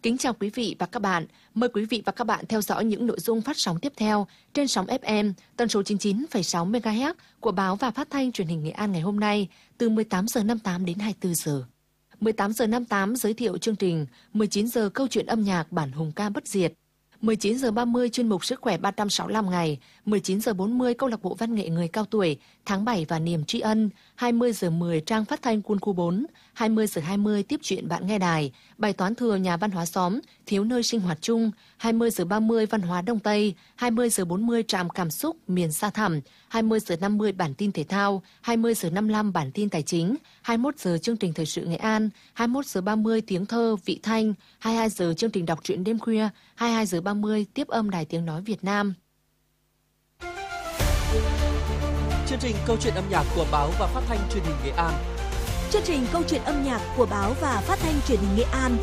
Kính chào quý vị và các bạn. Mời quý vị và các bạn theo dõi những nội dung phát sóng tiếp theo trên sóng FM tần số 99,6 MHz của báo và phát thanh truyền hình Nghệ An ngày hôm nay từ 18 giờ 58 đến 24 giờ. 18 giờ 58 giới thiệu chương trình, 19 giờ câu chuyện âm nhạc bản hùng ca bất diệt. 19 giờ 30 chuyên mục sức khỏe 365 ngày, 19 giờ 40 câu lạc bộ văn nghệ người cao tuổi, tháng 7 và niềm tri ân, 20 giờ 10 trang phát thanh Quân khu 4, 20 giờ 20 tiếp chuyện bạn nghe đài, bài toán thừa nhà văn hóa xóm, thiếu nơi sinh hoạt chung, 20 giờ 30 văn hóa Đông Tây, 20 giờ 40 trạm cảm xúc miền xa thẳm, 20 giờ 50 bản tin thể thao, 20 giờ 55 bản tin tài chính, 21 giờ chương trình thời sự Nghệ An, 21 giờ 30 tiếng thơ vị thanh, 22 giờ chương trình đọc truyện đêm khuya, 22 giờ 30 tiếp âm Đài Tiếng nói Việt Nam. Chương trình câu chuyện âm nhạc của báo và phát thanh truyền hình Nghệ An. Chương trình câu chuyện âm nhạc của báo và phát thanh truyền hình Nghệ An.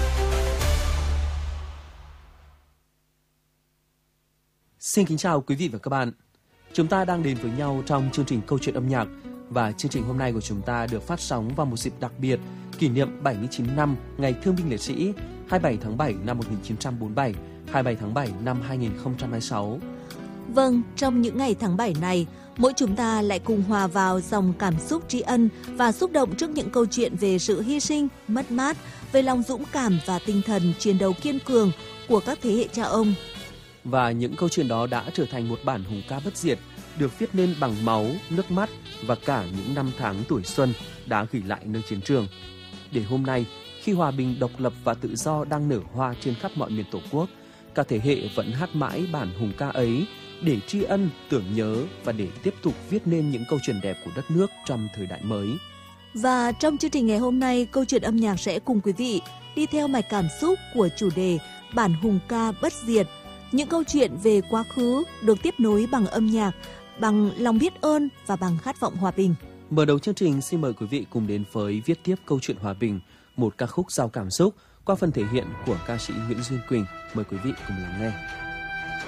Xin kính chào quý vị và các bạn. Chúng ta đang đến với nhau trong chương trình câu chuyện âm nhạc và chương trình hôm nay của chúng ta được phát sóng vào một dịp đặc biệt kỷ niệm 79 năm Ngày Thương binh Liệt sĩ 27 tháng 7 năm 1947, 27 tháng 7 năm 2026. Vâng, trong những ngày tháng 7 này, mỗi chúng ta lại cùng hòa vào dòng cảm xúc tri ân và xúc động trước những câu chuyện về sự hy sinh, mất mát, về lòng dũng cảm và tinh thần chiến đấu kiên cường của các thế hệ cha ông. Và những câu chuyện đó đã trở thành một bản hùng ca bất diệt, được viết nên bằng máu, nước mắt và cả những năm tháng tuổi xuân đã gửi lại nơi chiến trường. Để hôm nay, khi hòa bình, độc lập và tự do đang nở hoa trên khắp mọi miền Tổ quốc, các thế hệ vẫn hát mãi bản hùng ca ấy để tri ân, tưởng nhớ và để tiếp tục viết nên những câu chuyện đẹp của đất nước trong thời đại mới. Và trong chương trình ngày hôm nay, câu chuyện âm nhạc sẽ cùng quý vị đi theo mạch cảm xúc của chủ đề bản hùng ca bất diệt. Những câu chuyện về quá khứ được tiếp nối bằng âm nhạc, bằng lòng biết ơn và bằng khát vọng hòa bình. Mở đầu chương trình, xin mời quý vị cùng đến với viết tiếp câu chuyện hòa bình, một ca khúc giàu cảm xúc qua phần thể hiện của ca sĩ Nguyễn Duyên Quỳnh. Mời quý vị cùng lắng nghe.